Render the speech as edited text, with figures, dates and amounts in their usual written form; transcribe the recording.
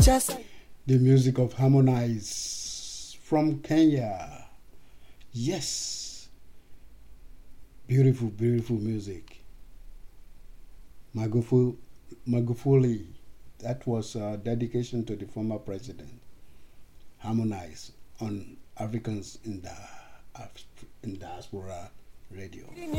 The music of Harmonize from Kenya. Yes. Beautiful, beautiful music. Magufuli. That was a dedication to the former president. Harmonize on Africans in diaspora radio.